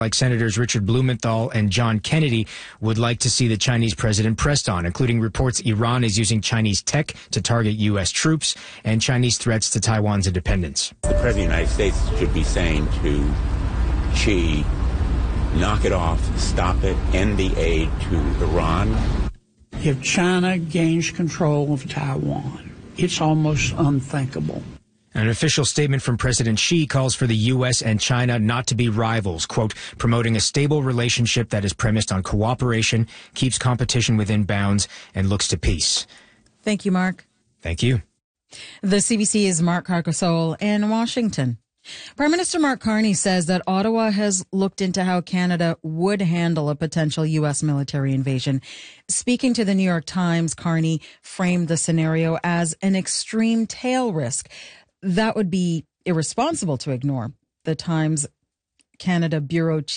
like Senators Richard Blumenthal and John Kennedy, would like to see the Chinese president pressed on, including reports Iran is using Chinese tech to target U.S. troops and Chinese threats to Taiwan's independence. The President of the United States should be saying to Xi, knock it off, stop it, end the aid to Iran. If China gains control of Taiwan, it's almost unthinkable. An official statement from President Xi calls for the U.S. and China not to be rivals, quote, promoting a stable relationship that is premised on cooperation, keeps competition within bounds, and looks to peace. Thank you, Mark. Thank you. The CBC's Mark Carcasole in Washington. Prime Minister Mark Carney says that Ottawa has looked into how Canada would handle a potential U.S. military invasion. Speaking to the New York Times, Carney framed the scenario as an extreme tail risk that would be irresponsible to ignore. The Times Canada Bureau